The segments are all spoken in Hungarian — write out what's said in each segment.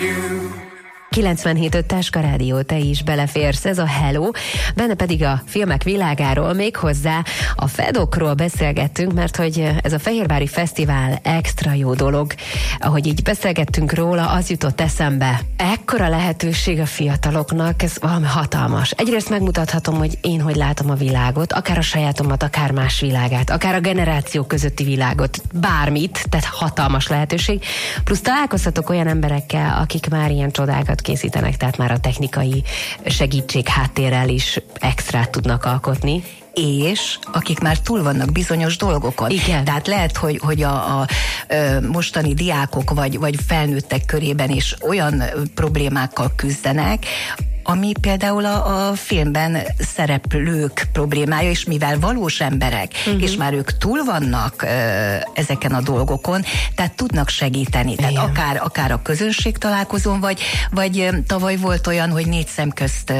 97.5 Táska Rádió, te is beleférsz, ez a Hello, benne pedig a filmek világáról, méghozzá a Fedokról beszélgettünk, mert hogy ez a Fehérvári Fesztivál extra jó dolog. Ahogy így beszélgettünk róla, az jutott eszembe. Ekkora lehetőség a fiataloknak, ez valami hatalmas. Egyrészt megmutathatom, hogy én hogy látom a világot, akár a sajátomat, akár más világát, akár a generációk közötti világot, bármit, tehát hatalmas lehetőség. Plusz találkozhatok olyan emberekkel, akik már ilyen csodákat készítenek, tehát már a technikai segítség háttérrel is extrát tudnak alkotni. És akik már túl vannak bizonyos dolgokon. Igen. Tehát lehet, hogy a mostani diákok vagy felnőttek körében is olyan problémákkal küzdenek, ami például a filmben szereplők problémája, és mivel valós emberek, és már ők túl vannak ezeken a dolgokon, tehát tudnak segíteni. Tehát akár a közönség találkozón, vagy tavaly volt olyan, hogy 4 szem közt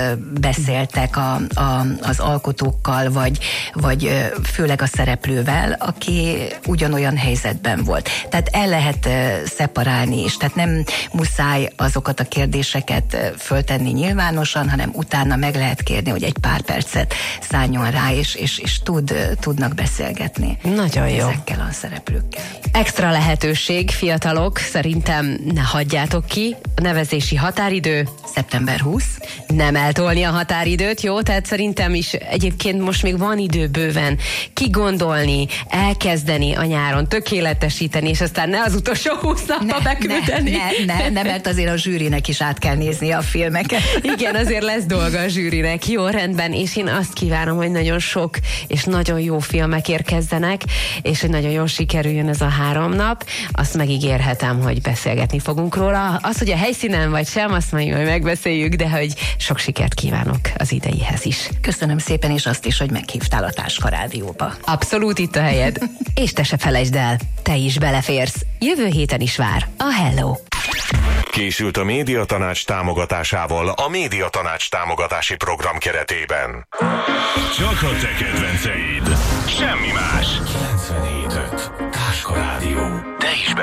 beszéltek az alkotókkal, vagy főleg a szereplővel, aki ugyanolyan helyzetben volt. Tehát el lehet szeparálni is, tehát nem muszáj azokat a kérdéseket föltenni nyilvánosan, hanem utána meg lehet kérni, hogy egy pár percet szálljon rá, és tudnak beszélgetni. Nagyon jó. Ezekkel a szereplőkkel. Extra lehetőség, fiatalok, szerintem ne hagyjátok ki. A nevezési határidő Szeptember 20. Nem eltolni a határidőt, jó? Tehát szerintem is egyébként most még van idő bőven kigondolni, elkezdeni a nyáron, tökéletesíteni, és aztán ne az utolsó 20 napba beküldeni. Ne, mert azért a zsűrinek is át kell nézni a filmeket. Igen, azért lesz dolga a zsűrinek. Jó, rendben, és én azt kívánom, hogy nagyon sok és nagyon jó filmek érkezzenek, és hogy nagyon jól sikerüljön ez a 3 nap. Azt megígérhetem, hogy beszélgetni fogunk róla. Az, hogy a helyszínen vagy sem, azt majd megbeszéljük, de hogy sok sikert kívánok az ideihez is. Köszönöm szépen, és azt is, hogy meghívtál a Táska Rádióba. Abszolút itt a helyed. És te se felejtsd el, te is beleférsz. Jövő héten is vár a Hello. Készült a Médiatanács támogatásával a Médiatanács támogatási program keretében. Csak a te kedvenceid. Semmi más. 97.5 Táska Rádió. Te is